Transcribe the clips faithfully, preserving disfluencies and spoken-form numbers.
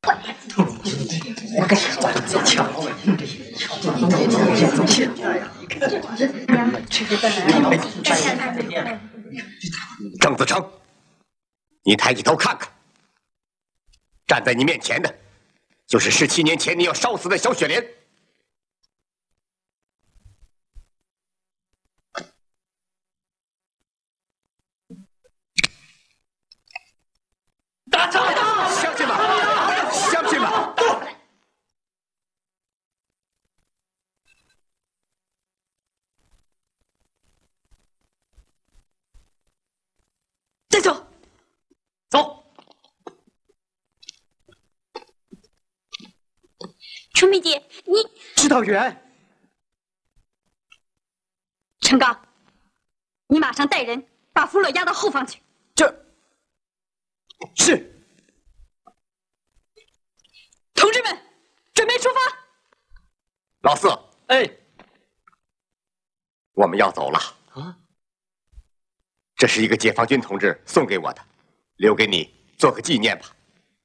我跟你说，这巧， 郑子成，你抬起头看看，站在你面前的，就是十七年前你要烧死的小雪莲。 打仗！ 相信吧，相信吧。 站住！走。 春梅姐，你指导员， 陈刚，你马上带人把俘虏押到后方去。 这是。 同志们，准备出发。 老四， 哎， 我们要走了啊！ 这是一个解放军同志送给我的，留给你做个纪念吧。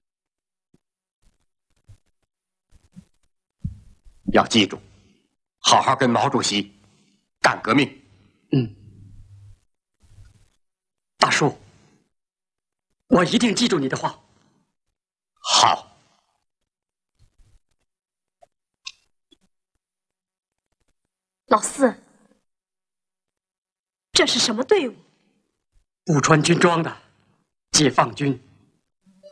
要记住，好好跟毛主席干革命。 嗯，大叔，我一定记住你的话。 好。 老四，这是什么队伍？ 不穿军装的解放军。